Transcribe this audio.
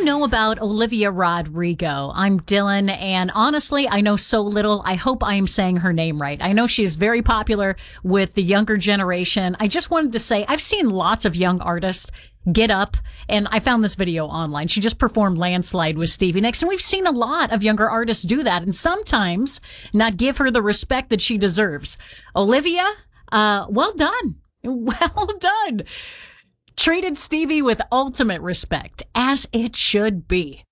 know about Olivia Rodrigo? I'm Dylan, and honestly, I know so little. I hope I am saying her name right. I know she is very popular with the younger generation. I just wanted to say I've seen lots of young artists get up, and I found this video online. She just performed Landslide with Stevie Nicks, and we've seen a lot of younger artists do that, and sometimes not give her the respect that she deserves. Olivia, well done. Well done. Treated Stevie with ultimate respect, as it should be.